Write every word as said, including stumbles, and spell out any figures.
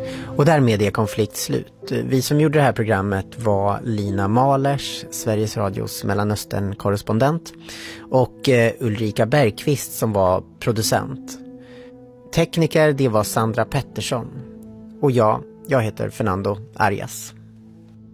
Och därmed är konflikt slut. Vi som gjorde det här programmet var Lina Malers, Sveriges Radios Mellanöstern-korrespondent, och eh, Ulrika Bergqvist som var producent. Tekniker, det var Sandra Pettersson. Och jag, jag heter Fernando Arias.